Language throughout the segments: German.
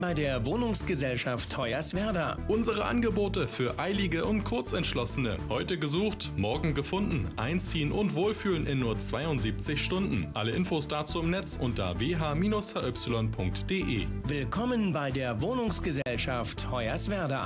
Bei der Wohnungsgesellschaft Hoyerswerda. Unsere Angebote für Eilige und Kurzentschlossene. Heute gesucht, morgen gefunden. Einziehen und wohlfühlen in nur 72 Stunden. Alle Infos dazu im Netz unter wh-hy.de. Willkommen bei der Wohnungsgesellschaft Hoyerswerda.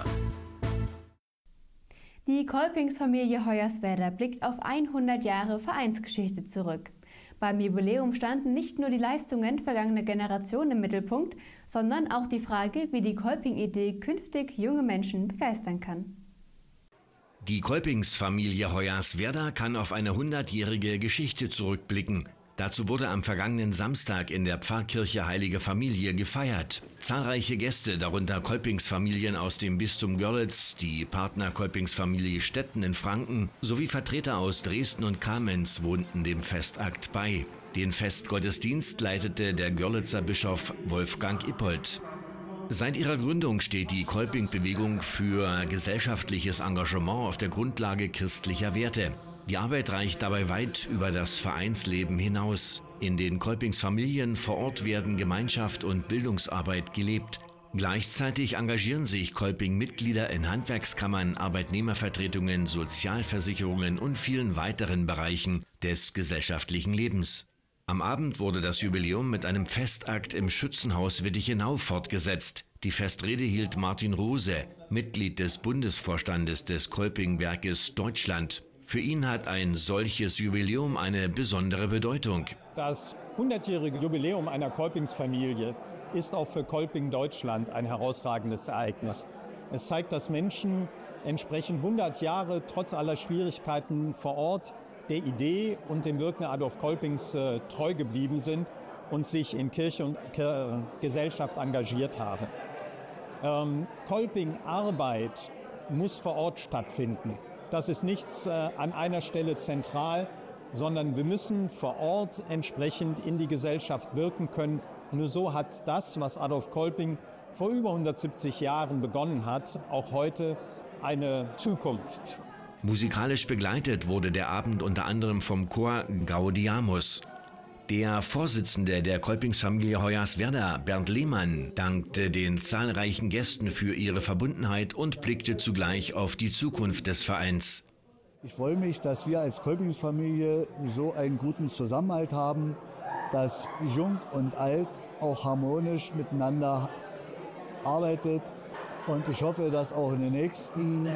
Die Kolpingsfamilie Hoyerswerda blickt auf 100 Jahre Vereinsgeschichte zurück. Beim Jubiläum standen nicht nur die Leistungen vergangener Generationen im Mittelpunkt, sondern auch die Frage, wie die Kolping-Idee künftig junge Menschen begeistern kann. Die Kolpingsfamilie Hoyerswerda kann auf eine 100-jährige Geschichte zurückblicken. Dazu wurde am vergangenen Samstag in der Pfarrkirche Heilige Familie gefeiert. Zahlreiche Gäste, darunter Kolpingsfamilien aus dem Bistum Görlitz, die Partner Kolpingsfamilie Stetten in Franken sowie Vertreter aus Dresden und Kamenz wohnten dem Festakt bei. Den Festgottesdienst leitete der Görlitzer Bischof Wolfgang Ippold. Seit ihrer Gründung steht die Kolping-Bewegung für gesellschaftliches Engagement auf der Grundlage christlicher Werte. Die Arbeit reicht dabei weit über das Vereinsleben hinaus. In den Kolpingsfamilien vor Ort werden Gemeinschaft und Bildungsarbeit gelebt. Gleichzeitig engagieren sich Kolping-Mitglieder in Handwerkskammern, Arbeitnehmervertretungen, Sozialversicherungen und vielen weiteren Bereichen des gesellschaftlichen Lebens. Am Abend wurde das Jubiläum mit einem Festakt im Schützenhaus Wittichenau fortgesetzt. Die Festrede hielt Martin Rose, Mitglied des Bundesvorstandes des Kolpingwerkes Deutschland. Für ihn hat ein solches Jubiläum eine besondere Bedeutung. Das 100-jährige Jubiläum einer Kolpingsfamilie ist auch für Kolping Deutschland ein herausragendes Ereignis. Es zeigt, dass Menschen entsprechend 100 Jahre trotz aller Schwierigkeiten vor Ort der Idee und dem Wirken Adolf Kolpings treu geblieben sind und sich in Kirche und Gesellschaft engagiert haben. Kolping-Arbeit muss vor Ort stattfinden. Das ist nichts an einer Stelle zentral, sondern wir müssen vor Ort entsprechend in die Gesellschaft wirken können. Nur so hat das, was Adolf Kolping vor über 170 Jahren begonnen hat, auch heute eine Zukunft. Musikalisch begleitet wurde der Abend unter anderem vom Chor Gaudiamus. Der Vorsitzende der Kolpingsfamilie Hoyerswerda, Bernd Lehmann, dankte den zahlreichen Gästen für ihre Verbundenheit und blickte zugleich auf die Zukunft des Vereins. Ich freue mich, dass wir als Kolpingsfamilie so einen guten Zusammenhalt haben, dass Jung und Alt auch harmonisch miteinander arbeitet. Und ich hoffe, dass auch in den nächsten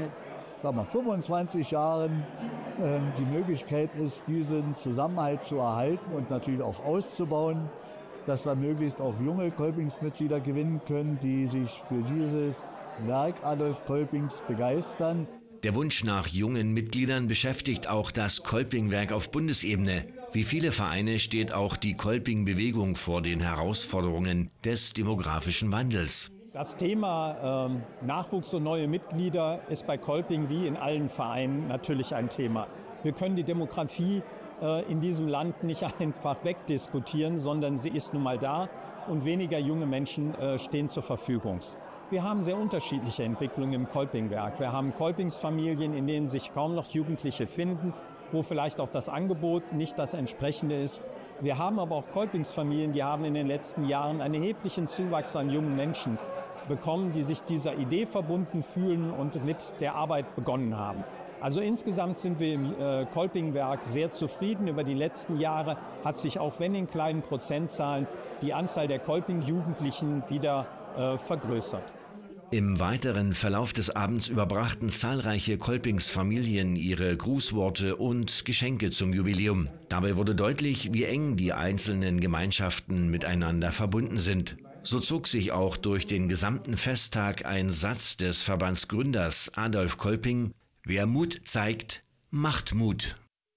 25 Jahren die Möglichkeit ist, diesen Zusammenhalt zu erhalten und natürlich auch auszubauen, dass wir möglichst auch junge Kolpingsmitglieder gewinnen können, die sich für dieses Werk Adolf Kolpings begeistern. Der Wunsch nach jungen Mitgliedern beschäftigt auch das Kolpingwerk auf Bundesebene. Wie viele Vereine steht auch die Kolping-Bewegung vor den Herausforderungen des demografischen Wandels. Das Thema Nachwuchs und neue Mitglieder ist bei Kolping wie in allen Vereinen natürlich ein Thema. Wir können die Demografie in diesem Land nicht einfach wegdiskutieren, sondern sie ist nun mal da und weniger junge Menschen stehen zur Verfügung. Wir haben sehr unterschiedliche Entwicklungen im Kolpingwerk. Wir haben Kolpingsfamilien, in denen sich kaum noch Jugendliche finden, wo vielleicht auch das Angebot nicht das entsprechende ist. Wir haben aber auch Kolpingsfamilien, die haben in den letzten Jahren einen erheblichen Zuwachs an jungen Menschen bekommen, die sich dieser Idee verbunden fühlen und mit der Arbeit begonnen haben. Also insgesamt sind wir im Kolpingwerk sehr zufrieden. Über die letzten Jahre hat sich, auch wenn in kleinen Prozentzahlen, die Anzahl der Kolping-Jugendlichen wieder vergrößert. Im weiteren Verlauf des Abends überbrachten zahlreiche Kolpingsfamilien ihre Grußworte und Geschenke zum Jubiläum. Dabei wurde deutlich, wie eng die einzelnen Gemeinschaften miteinander verbunden sind. So zog sich auch durch den gesamten Festtag ein Satz des Verbandsgründers Adolf Kolping: Wer Mut zeigt, macht Mut.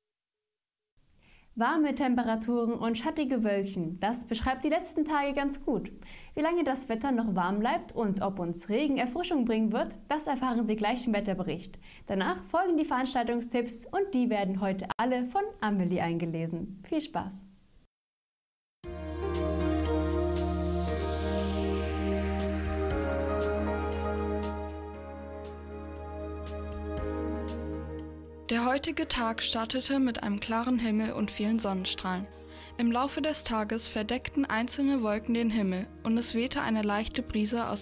Warme Temperaturen und schattige Wölkchen, das beschreibt die letzten Tage ganz gut. Wie lange das Wetter noch warm bleibt und ob uns Regen Erfrischung bringen wird, das erfahren Sie gleich im Wetterbericht. Danach folgen die Veranstaltungstipps und die werden heute alle von Amelie eingelesen. Viel Spaß! Der heutige Tag startete mit einem klaren Himmel und vielen Sonnenstrahlen. Im Laufe des Tages verdeckten einzelne Wolken den Himmel und es wehte eine leichte Brise aus